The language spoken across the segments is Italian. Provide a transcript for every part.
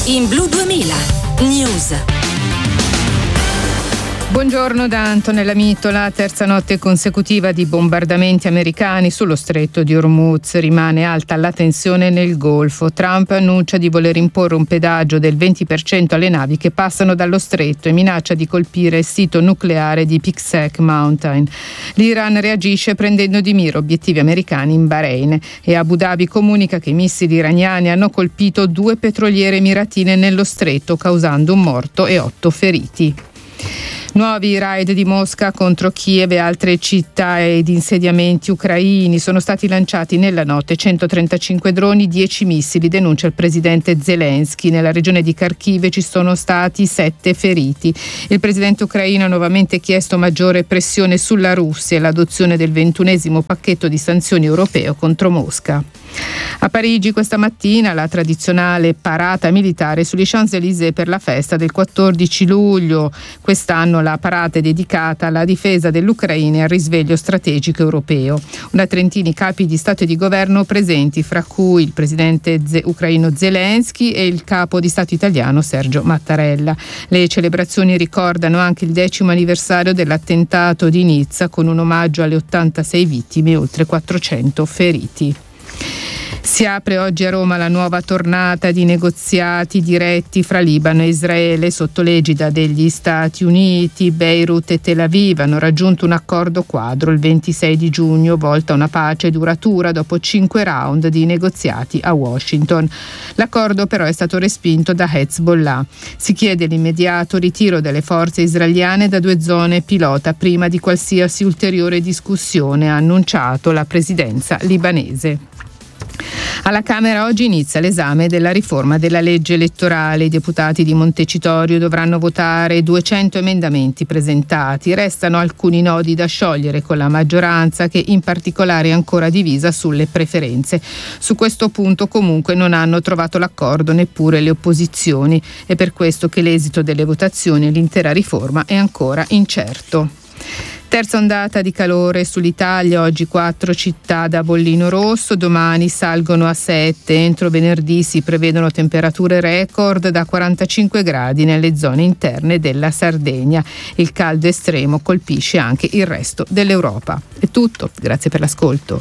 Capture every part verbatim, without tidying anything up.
In Blu duemila News. Buongiorno da Antonella Mittola. Terza notte consecutiva di bombardamenti americani sullo stretto di Hormuz. Rimane alta la tensione nel Golfo. Trump annuncia di voler imporre un pedaggio del venti per cento alle navi che passano dallo stretto e minaccia di colpire il sito nucleare di Piksak Mountain. L'Iran reagisce prendendo di mira obiettivi americani in Bahrain e Abu Dhabi comunica che i missili iraniani hanno colpito due petroliere emiratine nello stretto, causando un morto e otto feriti. Nuovi raid di Mosca contro Kiev e altre città ed insediamenti ucraini. Sono stati lanciati nella notte centotrentacinque droni, dieci missili, denuncia il presidente Zelensky. Nella regione di Kharkiv ci sono stati sette feriti. Il presidente ucraino ha nuovamente chiesto maggiore pressione sulla Russia e l'adozione del ventunesimo pacchetto di sanzioni europeo contro Mosca. A Parigi questa mattina la tradizionale parata militare sugli Champs-Élysées per la festa del quattordici luglio. Quest'anno la parata è dedicata alla difesa dell'Ucraina e al risveglio strategico europeo. Una trentina di capi di Stato e di Governo presenti, fra cui il presidente ze- ucraino Zelensky e il capo di Stato italiano Sergio Mattarella. Le celebrazioni ricordano anche il decimo anniversario dell'attentato di Nizza, con un omaggio alle ottantasei vittime e oltre quattrocento feriti. Si apre oggi a Roma la nuova tornata di negoziati diretti fra Libano e Israele sotto l'egida degli Stati Uniti. Beirut e Tel Aviv hanno raggiunto un accordo quadro il ventisei di giugno, volta a una pace duratura dopo cinque round di negoziati a Washington. L'accordo però è stato respinto da Hezbollah. Si chiede l'immediato ritiro delle forze israeliane da due zone pilota prima di qualsiasi ulteriore discussione, ha annunciato la presidenza libanese. Alla Camera oggi inizia l'esame della riforma della legge elettorale. I deputati di Montecitorio dovranno votare duecento emendamenti presentati. Restano alcuni nodi da sciogliere con la maggioranza, che in particolare è ancora divisa sulle preferenze. Su questo punto comunque non hanno trovato l'accordo neppure le opposizioni. È per questo che l'esito delle votazioni e l'intera riforma è ancora incerto. Terza ondata di calore sull'Italia, oggi quattro città da bollino rosso, domani salgono a sette, entro venerdì si prevedono temperature record da quarantacinque gradi nelle zone interne della Sardegna. Il caldo estremo colpisce anche il resto dell'Europa. È tutto, grazie per l'ascolto.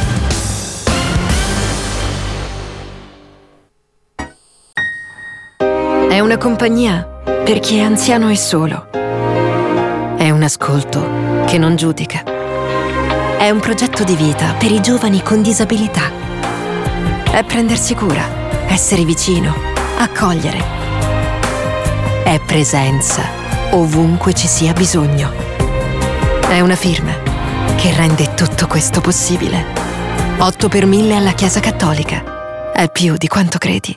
È una compagnia per chi è anziano e solo. È un ascolto che non giudica. È un progetto di vita per i giovani con disabilità. È prendersi cura, essere vicino, accogliere. È presenza ovunque ci sia bisogno. È una firma che rende tutto questo possibile. otto per mille alla Chiesa Cattolica. È più di quanto credi.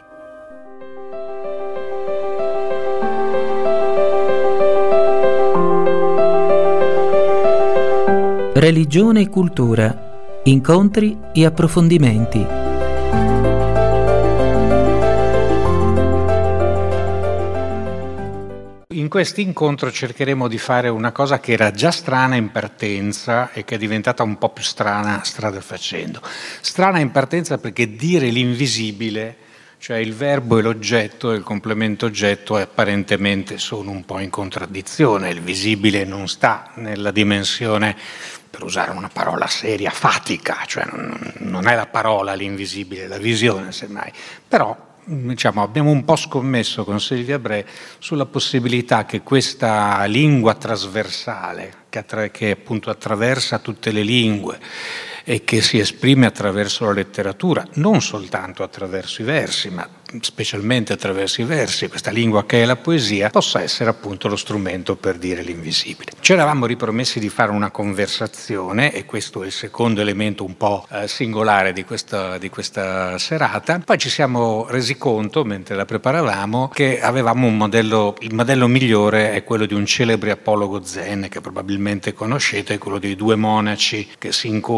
Religione e cultura, incontri e approfondimenti. In questo incontro cercheremo di fare una cosa che era già strana in partenza e che è diventata un po' più strana strada facendo. Strana in partenza perché dire l'invisibile, cioè il verbo e l'oggetto e il complemento oggetto, apparentemente sono un po' in contraddizione. Il visibile non sta nella dimensione, per usare una parola seria, fatica, cioè non, non è la parola l'invisibile, è la visione semmai. Però diciamo, abbiamo un po' scommesso con Silvia Bre sulla possibilità che questa lingua trasversale, che, attra- che appunto attraversa tutte le lingue e che si esprime attraverso la letteratura, non soltanto attraverso i versi, ma specialmente attraverso i versi, questa lingua che è la poesia, possa essere appunto lo strumento per dire l'invisibile. Ci eravamo ripromessi di fare una conversazione, e questo è il secondo elemento un po' eh, singolare di questa, di questa serata. Poi ci siamo resi conto, mentre la preparavamo, che avevamo un modello, il modello migliore è quello di un celebre apologo zen che probabilmente conoscete, quello dei due monaci che si incontrano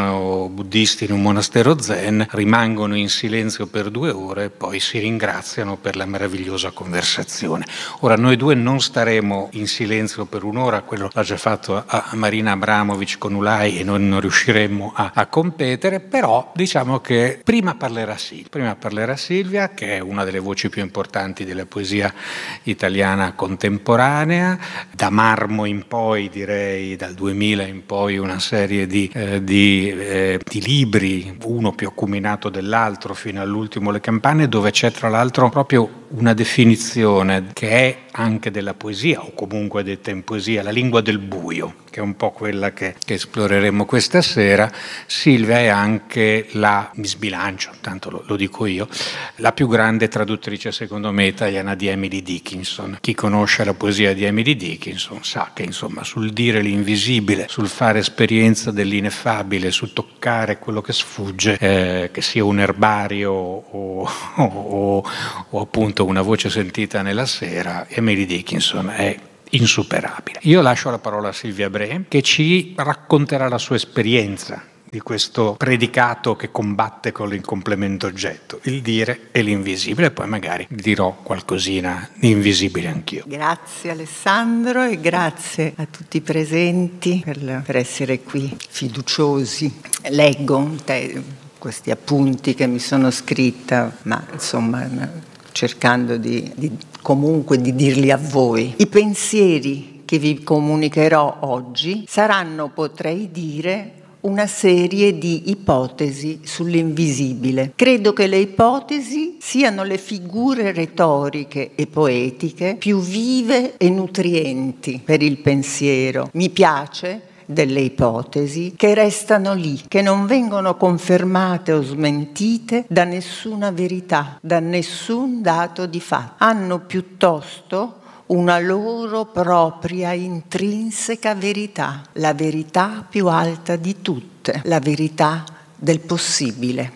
sono buddisti in un monastero zen, rimangono in silenzio per due ore e poi si ringraziano per la meravigliosa conversazione. Ora, noi due non staremo in silenzio per un'ora, quello l'ha già fatto a Marina Abramovic con Ulai e noi non riusciremmo a, a competere, però diciamo che prima parlerà Silvia, prima parlerà Silvia, che è una delle voci più importanti della poesia italiana contemporanea, da Marmo in poi, direi dal duemila in poi, una serie di, eh, di, eh, di libri, uno più acuminato dell'altro fino all'ultimo Le Campane, dove c'è tra l'altro proprio una definizione che è anche della poesia, o comunque detta in poesia, la lingua del buio, che è un po' quella che, che esploreremo questa sera. Silvia è anche la, mi sbilancio, tanto lo, lo dico io, la più grande traduttrice secondo me italiana di Emily Dickinson. Chi conosce la poesia di Emily Dickinson sa che insomma sul dire l'invisibile, sul fare esperienza dell'ineffabile, sul toccare quello che sfugge, eh, che sia un erbario o, o, o, o appunto una voce sentita nella sera, Emily Dickinson è insuperabile. Io lascio la parola a Silvia Bre, che ci racconterà la sua esperienza di questo predicato che combatte con il complemento oggetto, il dire e l'invisibile, e poi magari dirò qualcosina di invisibile anch'io. Grazie Alessandro e grazie a tutti i presenti per, per essere qui fiduciosi. Leggo un te, questi appunti che mi sono scritta, ma insomma cercando di, di comunque di dirli a voi. I pensieri che vi comunicherò oggi saranno, potrei dire, una serie di ipotesi sull'invisibile. Credo che le ipotesi siano le figure retoriche e poetiche più vive e nutrienti per il pensiero. Mi piace delle ipotesi che restano lì, che non vengono confermate o smentite da nessuna verità, da nessun dato di fatto. Hanno piuttosto una loro propria intrinseca verità, la verità più alta di tutte, la verità del possibile,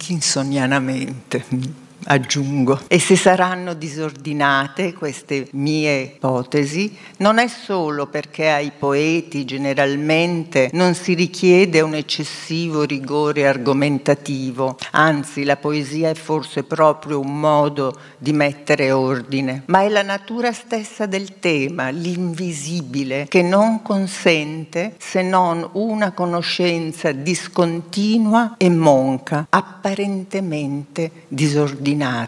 dickinsonianamente. Aggiungo. E se saranno disordinate queste mie ipotesi, non è solo perché ai poeti generalmente non si richiede un eccessivo rigore argomentativo, anzi la poesia è forse proprio un modo di mettere ordine, ma è la natura stessa del tema, l'invisibile, che non consente se non una conoscenza discontinua e monca, apparentemente disordinata.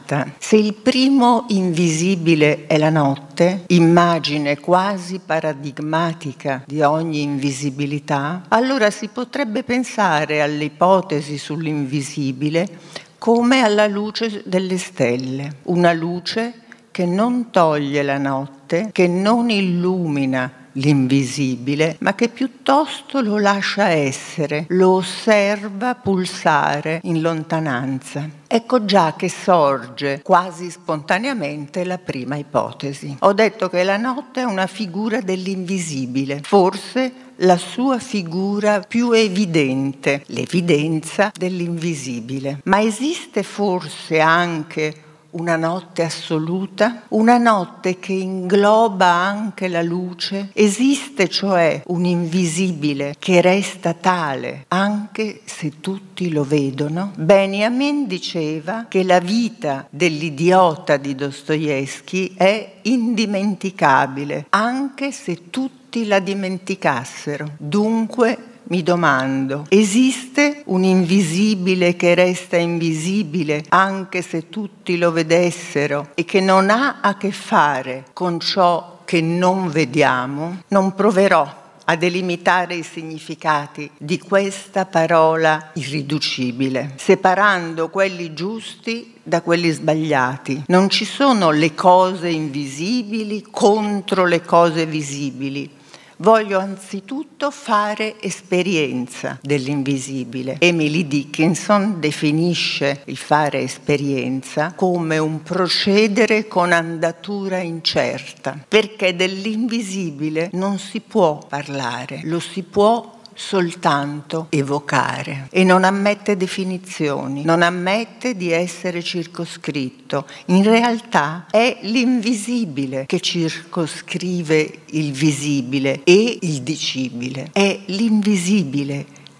Se il primo invisibile è la notte, immagine quasi paradigmatica di ogni invisibilità, allora si potrebbe pensare alle ipotesi sull'invisibile come alla luce delle stelle, una luce che non toglie la notte, che non illumina l'invisibile, ma che piuttosto lo lascia essere, lo osserva pulsare in lontananza. Ecco già che sorge quasi spontaneamente la prima ipotesi. Ho detto che la notte è una figura dell'invisibile, forse la sua figura più evidente, l'evidenza dell'invisibile. Ma esiste forse anche una notte assoluta, una notte che ingloba anche la luce? Esiste cioè un invisibile che resta tale anche se tutti lo vedono? Beniamin diceva che la vita dell'idiota di Dostoevskij è indimenticabile anche se tutti la dimenticassero. Dunque mi domando, esiste un invisibile che resta invisibile anche se tutti lo vedessero e che non ha a che fare con ciò che non vediamo? Non proverò a delimitare i significati di questa parola irriducibile, separando quelli giusti da quelli sbagliati. Non ci sono le cose invisibili contro le cose visibili. Voglio anzitutto fare esperienza dell'invisibile. Emily Dickinson definisce il fare esperienza come un procedere con andatura incerta, perché dell'invisibile non si può parlare, lo si può soltanto evocare e non ammette definizioni, non ammette di essere circoscritto. In realtà è l'invisibile che circoscrive il visibile e il dicibile. È l'invisibile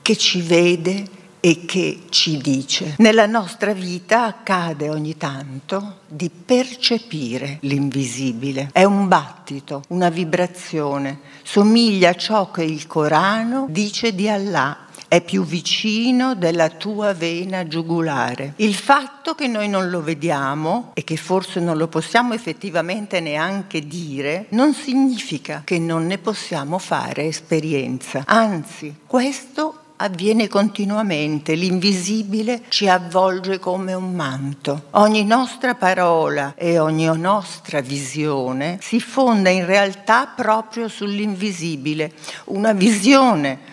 che ci vede e che ci dice. Nella nostra vita accade ogni tanto di percepire l'invisibile. È un battito, una vibrazione, somiglia a ciò che il Corano dice di Allah. È più vicino della tua vena giugulare. Il fatto che noi non lo vediamo e che forse non lo possiamo effettivamente neanche dire non significa che non ne possiamo fare esperienza. Anzi, questo avviene continuamente, l'invisibile ci avvolge come un manto. Ogni nostra parola e ogni nostra visione si fonda in realtà proprio sull'invisibile. Una visione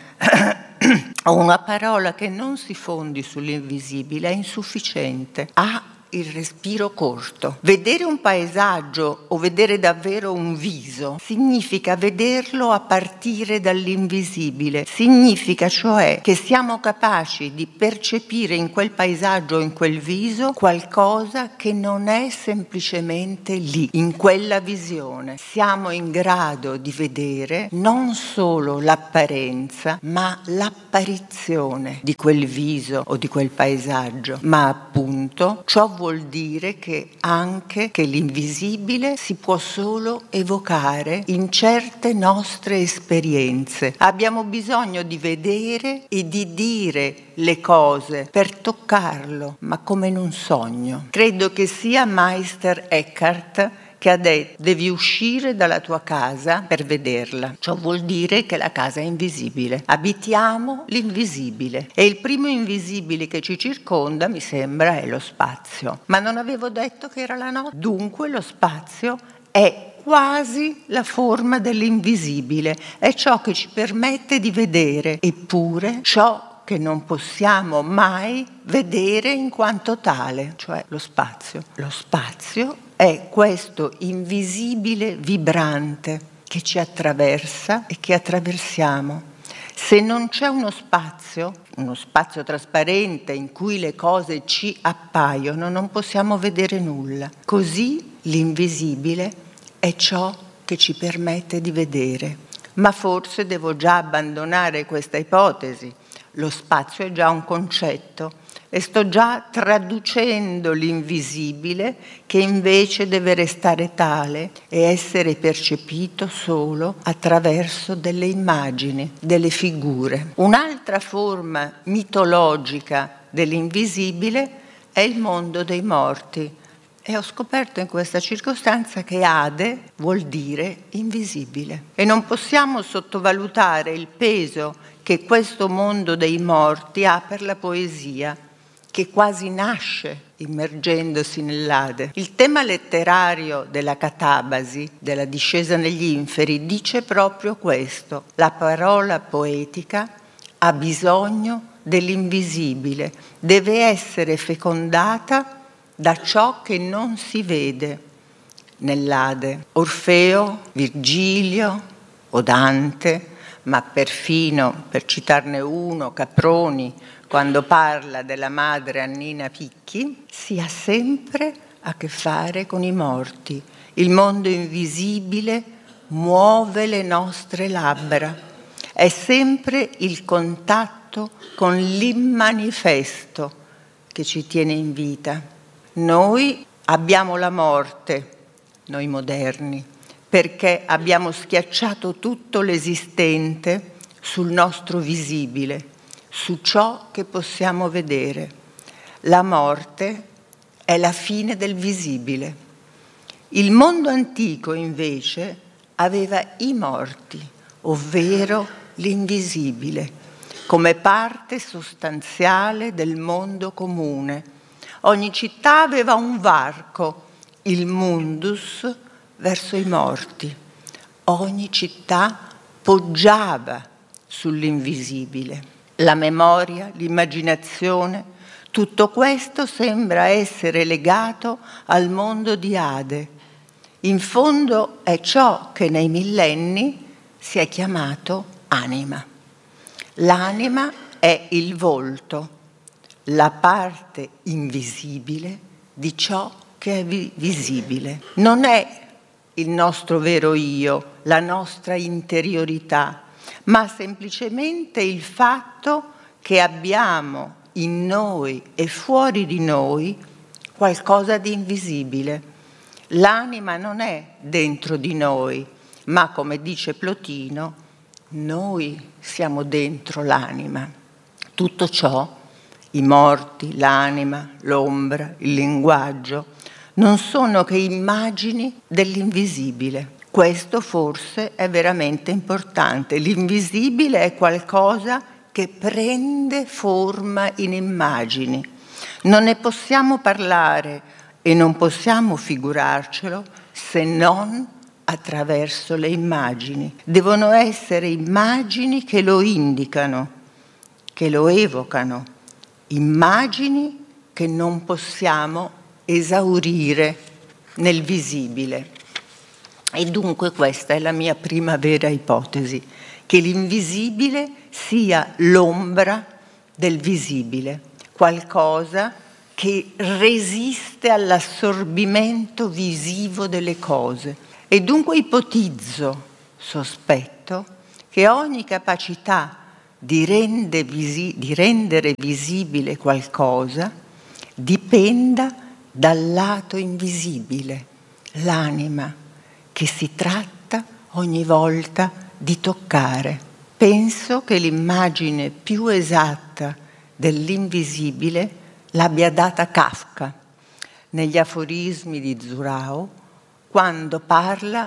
o una parola che non si fondi sull'invisibile è insufficiente, ha il respiro corto. Vedere un paesaggio o vedere davvero un viso significa vederlo a partire dall'invisibile, significa cioè che siamo capaci di percepire in quel paesaggio o in quel viso qualcosa che non è semplicemente lì, in quella visione. Siamo in grado di vedere non solo l'apparenza, ma l'apparizione di quel viso o di quel paesaggio, ma appunto ciò vuol dire che anche che l'invisibile si può solo evocare in certe nostre esperienze. Abbiamo bisogno di vedere e di dire le cose per toccarlo, ma come in un sogno. Credo che sia Meister Eckhart che ha detto: devi uscire dalla tua casa per vederla. Ciò vuol dire che la casa è invisibile. Abitiamo l'invisibile e il primo invisibile che ci circonda, mi sembra, è lo spazio. Ma non avevo detto che era la notte. Dunque lo spazio è quasi la forma dell'invisibile, è ciò che ci permette di vedere, eppure ciò che non possiamo mai vedere in quanto tale, cioè lo spazio. Lo spazio è questo invisibile vibrante che ci attraversa e che attraversiamo. Se non c'è uno spazio, uno spazio trasparente in cui le cose ci appaiono, non possiamo vedere nulla. Così l'invisibile è ciò che ci permette di vedere. Ma forse devo già abbandonare questa ipotesi. Lo spazio è già un concetto e sto già traducendo l'invisibile che invece deve restare tale e essere percepito solo attraverso delle immagini, delle figure. Un'altra forma mitologica dell'invisibile è il mondo dei morti e ho scoperto in questa circostanza che Ade vuol dire invisibile e non possiamo sottovalutare il peso che questo mondo dei morti ha per la poesia, che quasi nasce immergendosi nell'Ade. Il tema letterario della catabasi, della discesa negli inferi, dice proprio questo: la parola poetica ha bisogno dell'invisibile, deve essere fecondata da ciò che non si vede nell'Ade. Orfeo, Virgilio o Dante, ma perfino, per citarne uno, Caproni, quando parla della madre Annina Picchi, si ha sempre a che fare con i morti. Il mondo invisibile muove le nostre labbra. È sempre il contatto con l'immanifesto che ci tiene in vita. Noi abbiamo la morte, noi moderni, perché abbiamo schiacciato tutto l'esistente sul nostro visibile, su ciò che possiamo vedere. La morte è la fine del visibile. Il mondo antico, invece, aveva i morti, ovvero l'invisibile, come parte sostanziale del mondo comune. Ogni città aveva un varco, il mundus, verso i morti. Ogni città poggiava sull'invisibile. La memoria, l'immaginazione, tutto questo sembra essere legato al mondo di Ade. In fondo è ciò che nei millenni si è chiamato anima. L'anima è il volto, la parte invisibile di ciò che è visibile. Non è il nostro vero io, la nostra interiorità, ma semplicemente il fatto che abbiamo in noi e fuori di noi qualcosa di invisibile. L'anima non è dentro di noi, ma come dice Plotino, noi siamo dentro l'anima. Tutto ciò, i morti, l'anima, l'ombra, il linguaggio, non sono che immagini dell'invisibile. Questo forse è veramente importante. L'invisibile è qualcosa che prende forma in immagini. Non ne possiamo parlare e non possiamo figurarcelo se non attraverso le immagini. Devono essere immagini che lo indicano, che lo evocano, immagini che non possiamo esaurire nel visibile. E dunque questa è la mia prima vera ipotesi, che l'invisibile sia l'ombra del visibile, qualcosa che resiste all'assorbimento visivo delle cose. E dunque ipotizzo, sospetto, che ogni capacità di, rende visi- di rendere visibile qualcosa dipenda dal lato invisibile, l'anima, che si tratta ogni volta di toccare. Penso che l'immagine più esatta dell'invisibile l'abbia data Kafka negli aforismi di Zurao, quando parla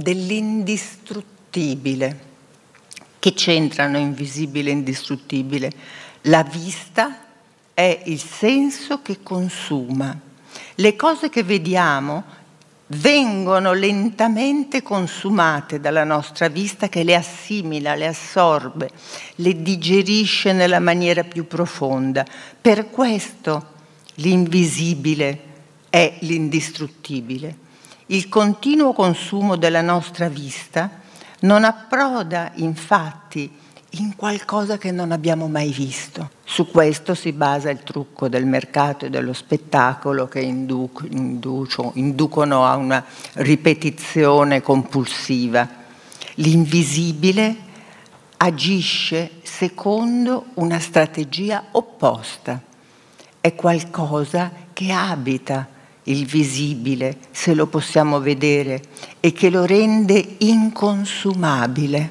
dell'indistruttibile. Che c'entrano invisibile e indistruttibile? La vista è il senso che consuma. Le cose che vediamo vengono lentamente consumate dalla nostra vista, che le assimila, le assorbe, le digerisce nella maniera più profonda. Per questo l'invisibile è l'indistruttibile. Il continuo consumo della nostra vista non approda infatti in qualcosa che non abbiamo mai visto. Su questo si basa il trucco del mercato e dello spettacolo, che indu- inducio, inducono a una ripetizione compulsiva. L'invisibile agisce secondo una strategia opposta. È qualcosa che abita il visibile, se lo possiamo vedere, e che lo rende inconsumabile,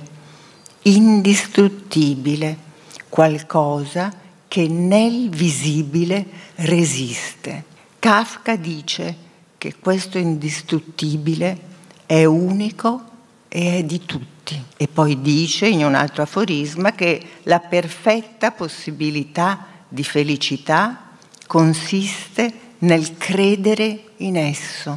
indistruttibile, qualcosa che nel visibile resiste. Kafka dice che questo indistruttibile è unico e è di tutti. E poi dice in un altro aforisma che la perfetta possibilità di felicità consiste nel credere in esso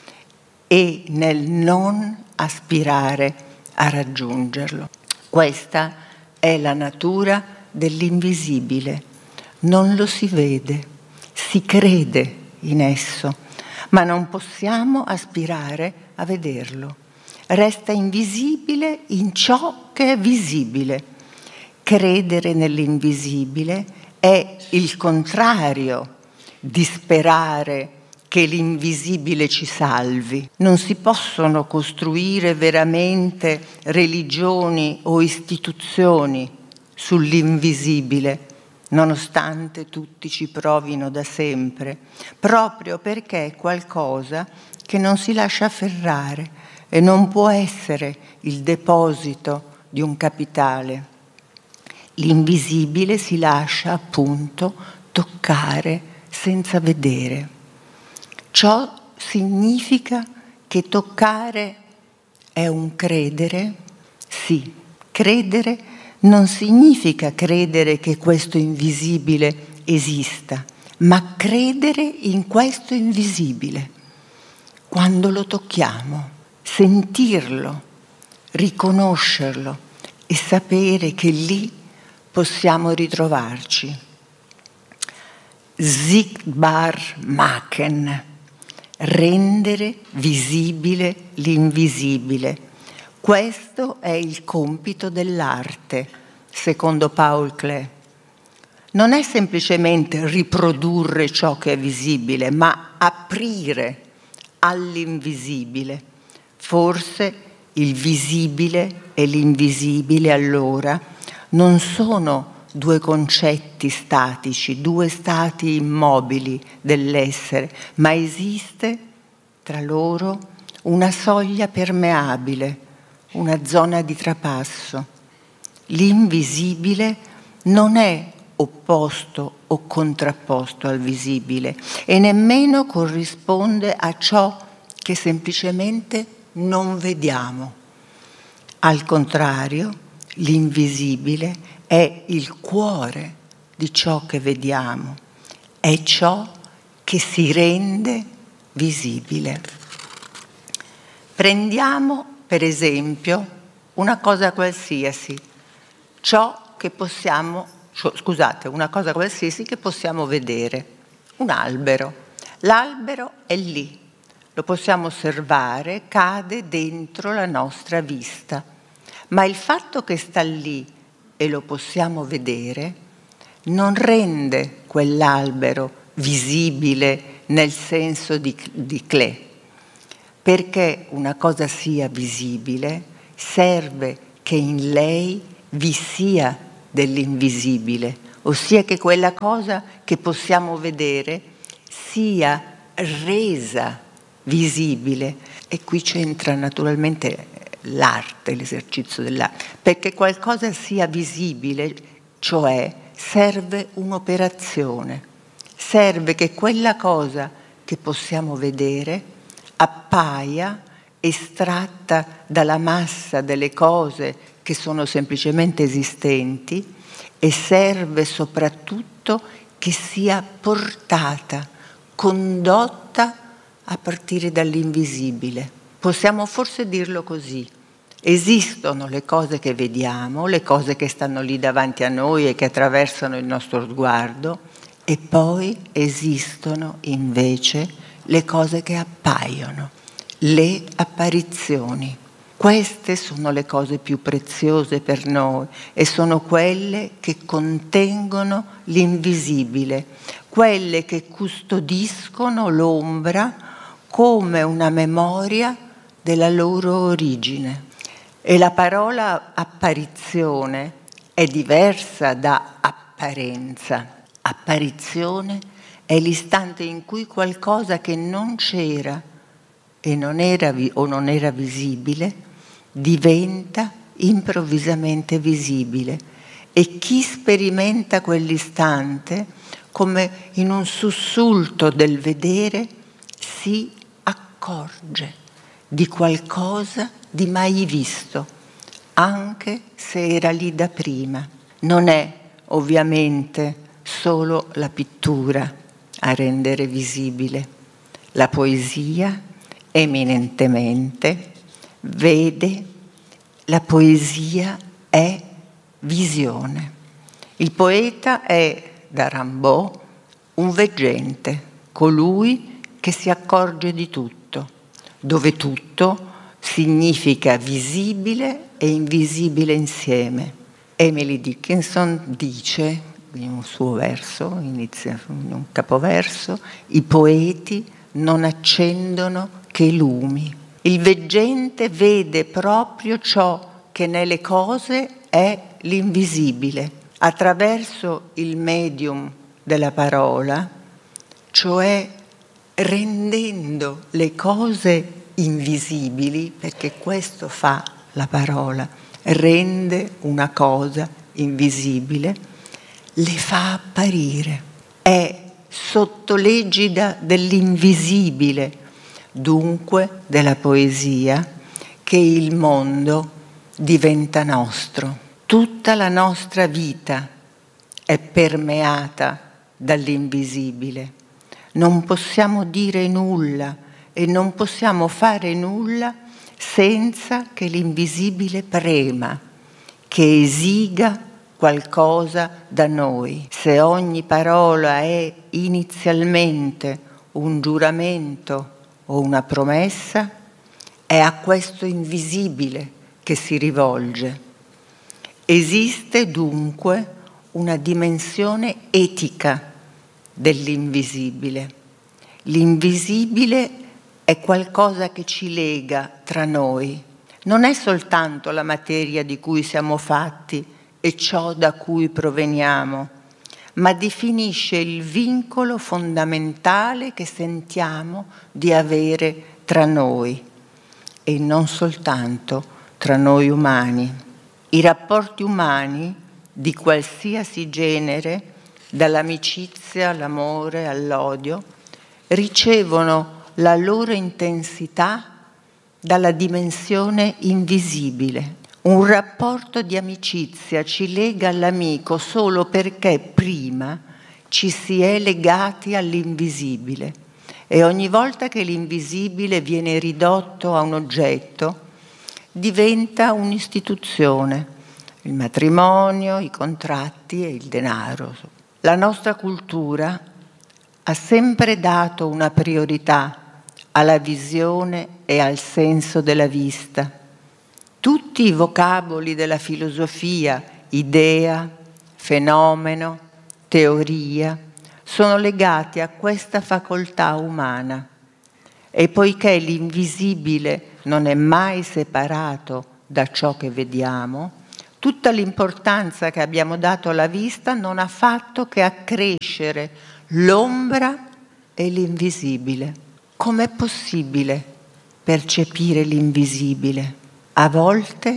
e nel non aspirare a raggiungerlo. Questa è la natura dell'invisibile. Non lo si vede, si crede in esso, ma non possiamo aspirare a vederlo. Resta invisibile in ciò che è visibile. Credere nell'invisibile è il contrario di sperare che l'invisibile ci salvi. Non si possono costruire veramente religioni o istituzioni sull'invisibile, nonostante tutti ci provino da sempre, proprio perché è qualcosa che non si lascia afferrare e non può essere il deposito di un capitale. L'invisibile si lascia appunto toccare senza vedere. Ciò significa che toccare è un credere? Sì, credere non significa credere che questo invisibile esista, ma credere in questo invisibile. Quando lo tocchiamo, sentirlo, riconoscerlo e sapere che lì possiamo ritrovarci. Sichtbar machen, rendere visibile l'invisibile. Questo è il compito dell'arte, secondo Paul Klee. Non è semplicemente riprodurre ciò che è visibile, ma aprire all'invisibile. Forse il visibile e l'invisibile allora non sono due concetti statici, due stati immobili dell'essere, ma esiste tra loro una soglia permeabile, una zona di trapasso. L'invisibile non è opposto o contrapposto al visibile e nemmeno corrisponde a ciò che semplicemente non vediamo. Al contrario, l'invisibile è il cuore di ciò che vediamo, è ciò che si rende visibile. Prendiamo per esempio una cosa qualsiasi, ciò che possiamo, scusate, una cosa qualsiasi che possiamo vedere, un albero. L'albero è lì, lo possiamo osservare, cade dentro la nostra vista, ma il fatto che sta lì e lo possiamo vedere non rende quell'albero visibile nel senso di, di Klee. Perché una cosa sia visibile, serve che in lei vi sia dell'invisibile, ossia che quella cosa che possiamo vedere sia resa visibile. E qui c'entra naturalmente l'arte, l'esercizio dell'arte. Perché qualcosa sia visibile, cioè serve un'operazione, serve che quella cosa che possiamo vedere appaia estratta dalla massa delle cose che sono semplicemente esistenti e serve soprattutto che sia portata, condotta a partire dall'invisibile. Possiamo forse dirlo così. Esistono le cose che vediamo, le cose che stanno lì davanti a noi e che attraversano il nostro sguardo, e poi esistono invece le cose che appaiono, le apparizioni. Queste sono le cose più preziose per noi e sono quelle che contengono l'invisibile, quelle che custodiscono l'ombra come una memoria della loro origine. E la parola apparizione è diversa da apparenza. Apparizione è l'istante in cui qualcosa che non c'era e non era vi- o non era visibile diventa improvvisamente visibile, e chi sperimenta quell'istante come in un sussulto del vedere si accorge di qualcosa di mai visto, anche se era lì da prima. Non è ovviamente solo la pittura a rendere visibile. La poesia eminentemente vede, la poesia è visione. Il poeta è, da Rimbaud, un veggente, colui che si accorge di tutto, dove tutto significa visibile e invisibile insieme. Emily Dickinson dice in un suo verso, inizia in un capoverso, i poeti non accendono che lumi. Il veggente vede proprio ciò che nelle cose è l'invisibile, attraverso il medium della parola, cioè rendendo le cose invisibili, perché questo fa la parola, rende una cosa invisibile, le fa apparire. È sotto l'egida dell'invisibile, dunque della poesia, che il mondo diventa nostro. Tutta la nostra vita è permeata dall'invisibile. Non possiamo dire nulla e non possiamo fare nulla senza che l'invisibile prema, che esiga qualcosa da noi. Se ogni parola è inizialmente un giuramento o una promessa, è a questo invisibile che si rivolge. Esiste dunque una dimensione etica dell'invisibile. L'invisibile è qualcosa che ci lega tra noi. Non è soltanto la materia di cui siamo fatti e ciò da cui proveniamo, ma definisce il vincolo fondamentale che sentiamo di avere tra noi e non soltanto tra noi umani. I rapporti umani di qualsiasi genere, dall'amicizia all'amore all'odio, ricevono la loro intensità dalla dimensione invisibile. Un rapporto di amicizia ci lega all'amico solo perché prima ci si è legati all'invisibile e ogni volta che l'invisibile viene ridotto a un oggetto diventa un'istituzione, il matrimonio, i contratti e il denaro. La nostra cultura ha sempre dato una priorità alla visione e al senso della vista. Tutti i vocaboli della filosofia, idea, fenomeno, teoria, sono legati a questa facoltà umana. E poiché l'invisibile non è mai separato da ciò che vediamo, tutta l'importanza che abbiamo dato alla vista non ha fatto che accrescere l'ombra e l'invisibile. Com'è possibile percepire l'invisibile? A volte